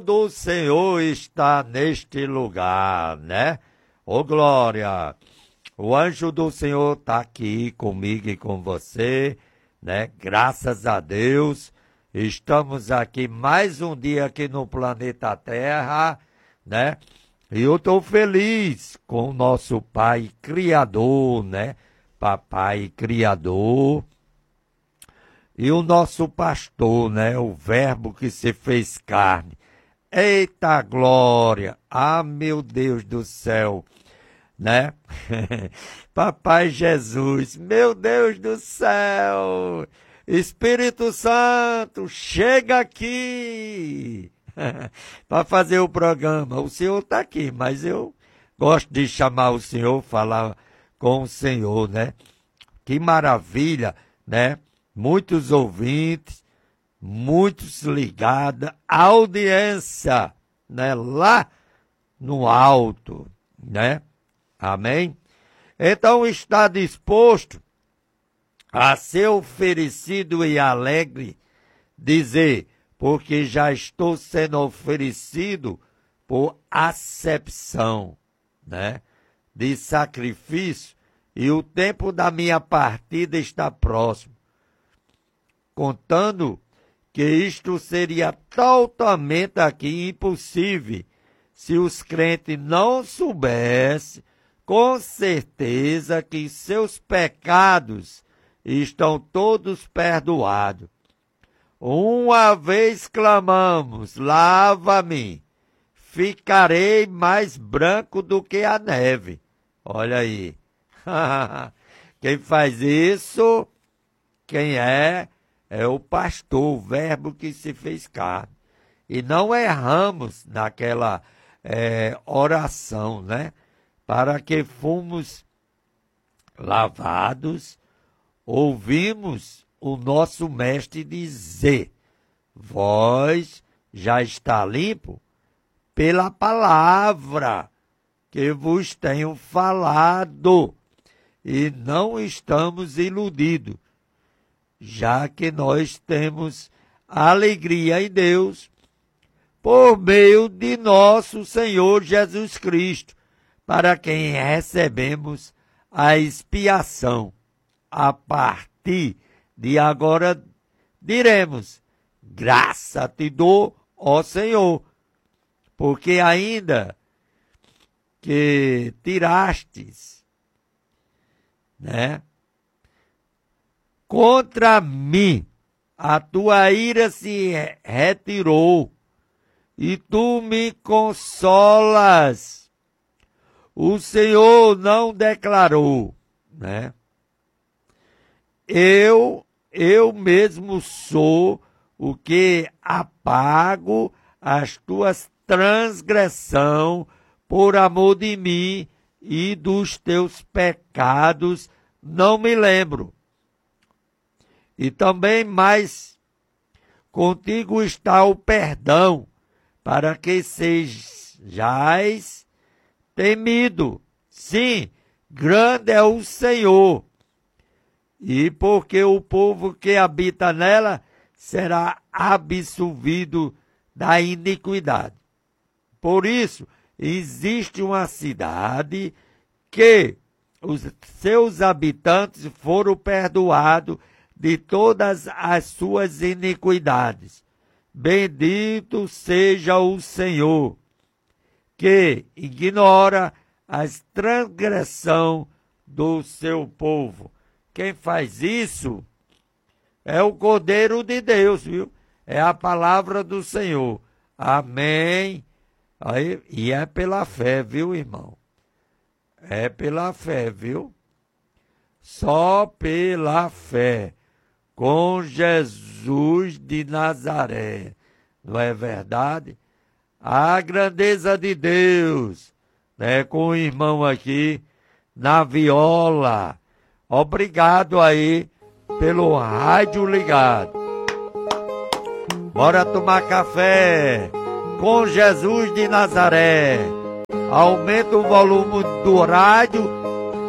do Senhor está neste lugar, né? Ô glória! O anjo do Senhor está aqui comigo e com você, né? Graças a Deus, estamos aqui mais um dia aqui no planeta Terra, né? E eu estou feliz com o nosso Pai Criador, né? Papai Criador. E o nosso pastor, né? O Verbo que se fez carne. Eita glória! Ah, meu Deus do céu! Né? Papai Jesus, meu Deus do céu! Espírito Santo, chega aqui! Para fazer o programa. O Senhor está aqui, mas eu gosto de chamar o Senhor, falar com o Senhor, né? Que maravilha, né? Muitos ouvintes, muitos ligados, audiência, né? Lá no alto, né? Amém? Então está disposto a ser oferecido e alegre, dizer, porque já estou sendo oferecido por acepção, né? De sacrifício, e o tempo da minha partida está próximo. Contando que isto seria totalmente aqui impossível se os crentes não soubessem com certeza que seus pecados estão todos perdoados. Uma vez clamamos, lava-me, ficarei mais branco do que a neve. Olha aí. Quem faz isso, quem é o pastor, o Verbo que se fez carne. E não erramos naquela oração, né? Para que fomos lavados, ouvimos o nosso mestre dizer, vós já está limpo pela palavra que vos tenho falado, e não estamos iludidos, já que nós temos alegria em Deus, por meio de nosso Senhor Jesus Cristo, para quem recebemos a expiação. A partir de agora diremos, graça te dou, ó Senhor, porque ainda que tirastes, né, contra mim, a tua ira se retirou, e tu me consolas. O Senhor não declarou, né? Eu mesmo sou o que apago as tuas transgressões por amor de mim, e dos teus pecados não me lembro. E também mais, contigo está o perdão, para que sejais temido. Sim, grande é o Senhor. E porque o povo que habita nela será absolvido da iniquidade. Por isso, existe uma cidade que os seus habitantes foram perdoados de todas as suas iniquidades. Bendito seja o Senhor, que ignora as transgressões do seu povo. Quem faz isso é o Cordeiro de Deus, viu? É a palavra do Senhor. Amém. Aí, e é pela fé, viu, irmão? É pela fé, viu? Só pela fé. Com Jesus de Nazaré. Não é verdade? A grandeza de Deus, né? Com o irmão aqui na viola. Obrigado aí pelo rádio ligado. Bora tomar café com Jesus de Nazaré. Aumenta o volume do rádio